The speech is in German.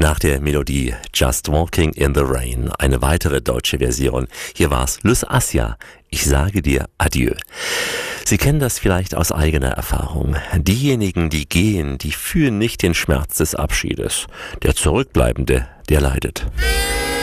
Nach der Melodie Just Walking in the Rain eine weitere deutsche Version. Hier war's Lys Assia. Ich sage dir Adieu. Sie kennen das vielleicht aus eigener Erfahrung. Diejenigen, die gehen, die fühlen nicht den Schmerz des Abschiedes. Der Zurückbleibende, der leidet.